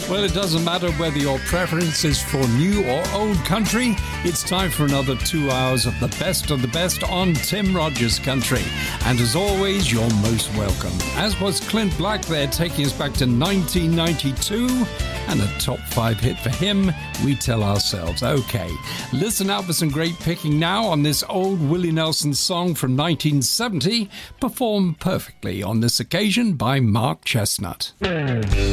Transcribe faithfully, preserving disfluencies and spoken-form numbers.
Well, it doesn't matter whether your preference is for new or old country. It's time for another two hours of the best of the best on Tim Rogers Country. And as always, you're most welcome. As was Clint Black there, taking us back to nineteen ninety-two. And a top five hit for him, we tell ourselves. Okay, listen out for some great picking now on this old Willie Nelson song from nineteen seventy, performed perfectly on this occasion by Mark Chestnut.